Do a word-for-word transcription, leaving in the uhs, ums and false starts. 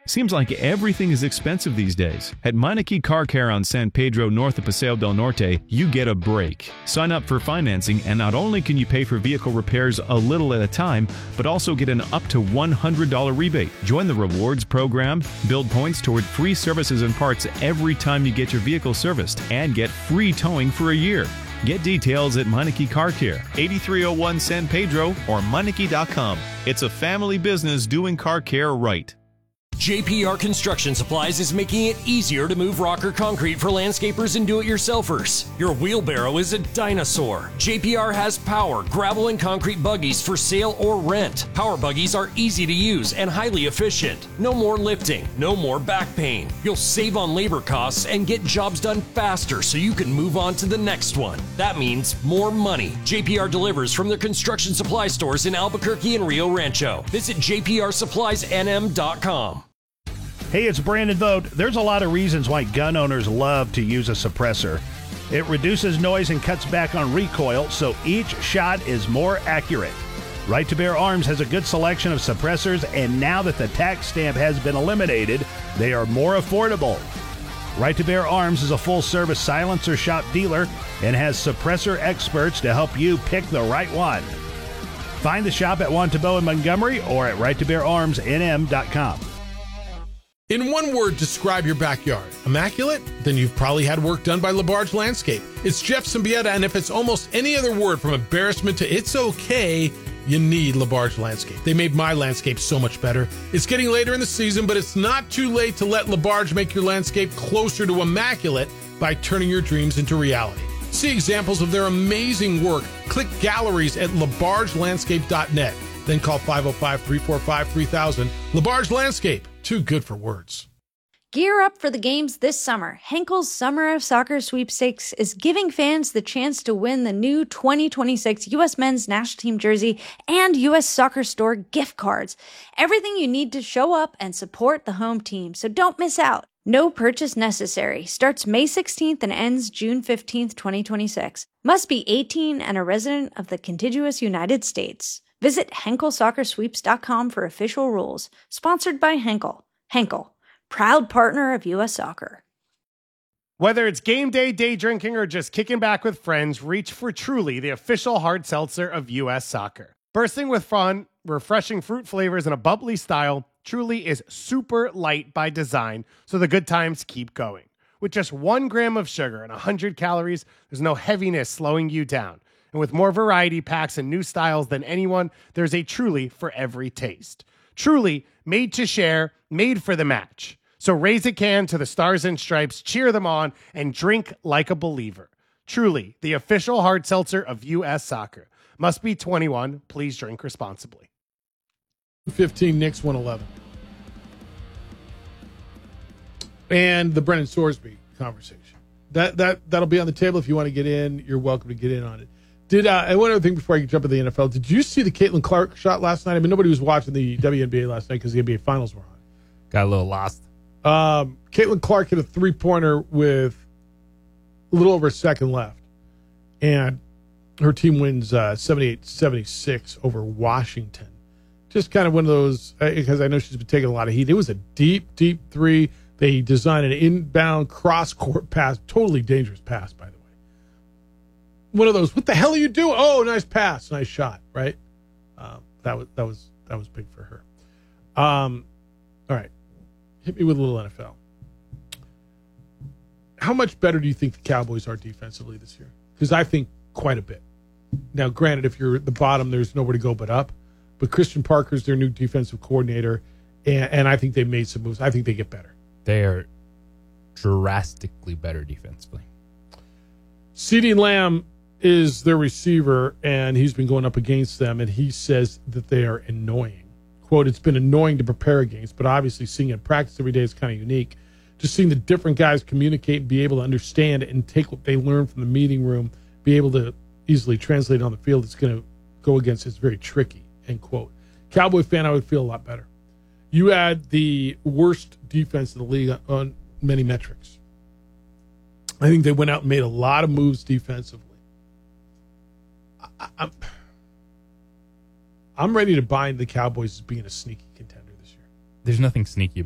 Seems like everything is expensive these days. At Meineke Car Care on San Pedro, north of Paseo del Norte, you get a break. Sign up for financing, and not only can you pay for vehicle repairs a little at a time, but also get an up to one hundred dollars rebate. Join the rewards program, build points toward free services and parts every time you get your vehicle serviced, and get free towing for a year. Get details at Meineke Car Care, eighty-three oh one San Pedro, or Meineke dot com. It's a family business doing car care right. J P R Construction Supplies is making it easier to move rock or concrete for landscapers and do-it-yourselfers. Your wheelbarrow is a dinosaur. J P R has power, gravel, and concrete buggies for sale or rent. Power buggies are easy to use and highly efficient. No more lifting, no more back pain. You'll save on labor costs and get jobs done faster so you can move on to the next one. That means more money. J P R delivers from their construction supply stores in Albuquerque and Rio Rancho. Visit j p r supplies n m dot com. Hey, it's Brandon Vogt. There's a lot of reasons why gun owners love to use a suppressor. It reduces noise and cuts back on recoil, so each shot is more accurate. Right to Bear Arms has a good selection of suppressors, and now that the tax stamp has been eliminated, they are more affordable. Right to Bear Arms is a full-service silencer shop dealer and has suppressor experts to help you pick the right one. Find the shop at Wantabo in Montgomery or at right to bear arms n m dot com. In one word, describe your backyard. Immaculate? Then you've probably had work done by LaBarge Landscape. It's Jeff Symbieta, and if it's almost any other word from embarrassment to it's okay, you need LaBarge Landscape. They made my landscape so much better. It's getting later in the season, but it's not too late to let LaBarge make your landscape closer to immaculate by turning your dreams into reality. See examples of their amazing work. Click galleries at labarge landscape dot net. Then call five oh five, three four five, three thousand. LaBarge Landscape. Too good for words. Gear up for the games this summer. Henkel's Summer of Soccer Sweepstakes is giving fans the chance to win the new twenty twenty-six U S Men's National Team jersey and U S Soccer Store gift cards. Everything you need to show up and support the home team, so don't miss out. No purchase necessary. Starts May sixteenth and ends June fifteenth, twenty twenty-six. Must be eighteen and a resident of the contiguous United States. Visit henkel soccer sweeps dot com for official rules. Sponsored by Henkel. Henkel, proud partner of U S Soccer. Whether it's game day, day drinking, or just kicking back with friends, reach for Truly, the official hard seltzer of U S Soccer. Bursting with fun, refreshing fruit flavors, and a bubbly style, Truly is super light by design, so the good times keep going. With just one gram of sugar and one hundred calories, there's no heaviness slowing you down. And with more variety packs and new styles than anyone, there's a Truly for every taste. Truly, made to share, made for the match. So raise a can to the Stars and Stripes, cheer them on, and drink like a believer. Truly, the official hard seltzer of U S Soccer. Must be twenty-one. Please drink responsibly. fifteen, Knicks one eleven. And the Brennan Sorsby conversation. That, that, that'll be on the table. If you want to get in, you're welcome to get in on it. Did uh, and one other thing before I jump into the N F L, did you see the Caitlin Clark shot last night? I mean, nobody was watching the W N B A last night because the N B A Finals were on. Got a little lost. Um, Caitlin Clark hit a three-pointer with a little over a second left, and her team wins uh, seventy-eight seventy-six over Washington. Just kind of one of those, because I know she's been taking a lot of heat. It was a deep, deep three. They designed an inbound cross-court pass, totally dangerous pass, by the way. One of those, what the hell are you doing? Oh, nice pass, nice shot, right? Um, that was that was that was big for her. Um, all right, hit me with a little N F L. How much better do you think the Cowboys are defensively this year? Because I think quite a bit. Now, granted, if you're at the bottom, there's nowhere to go but up. But Christian Parker's their new defensive coordinator, and, and I think they've made some moves. I think they get better. They are drastically better defensively. CeeDee Lamb is their receiver, and he's been going up against them, and he says that they are annoying. Quote, it's been annoying to prepare against, but obviously seeing it in practice every day is kind of unique. Just seeing the different guys communicate and be able to understand and take what they learn from the meeting room, be able to easily translate on the field, it's going to go against, it's very tricky, end quote. Cowboy fan, I would feel a lot better. You had the worst defense in the league on many metrics. I think they went out and made a lot of moves defensively. I, I'm, I'm ready to bind the Cowboys as being a sneaky contender this year. There's nothing sneaky